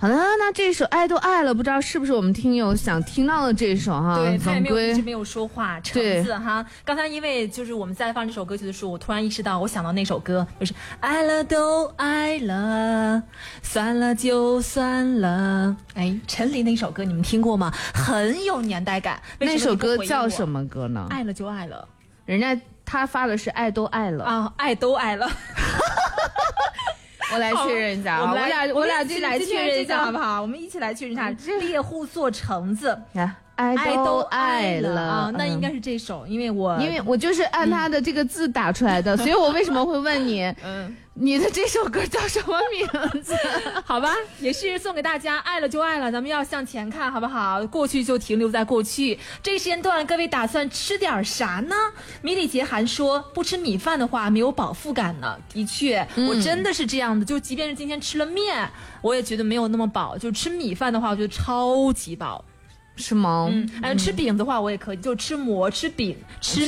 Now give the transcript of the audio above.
好的，那这首《爱都爱了》，不知道是不是我们听友想听到的这首哈？ 对，他也一直没有说话，橙子哈。刚才因为就是我们在放这首歌曲的时候，我突然意识到，我想到那首歌，就是爱了都爱了，算了就算了。哎，陈琳那首歌你们听过吗？很有年代感。 那首歌叫什么歌呢？ 爱了就爱了， 人家他发的是爱都爱了啊，爱都爱了。 我来确认一下啊， 我俩一起来确认一下好不好？我们一起来确认一下。猎户座橙子， 爱都爱了啊，那应该是这首，因为我就是按他的这个字打出来的，所以我为什么会问你？你的这首歌叫什么名字？ 好吧，也是送给大家，爱了就爱了，咱们要向前看，好不好？过去就停留在过去。这个时间段，各位打算吃点啥呢？米里杰涵说，不吃米饭的话，没有饱腹感呢。的确，我真的是这样的，就即便是今天吃了面，我也觉得没有那么饱。就吃米饭的话，我觉得超级饱。 是吗？ 吃饼的话我也可以，就吃馍、吃饼、吃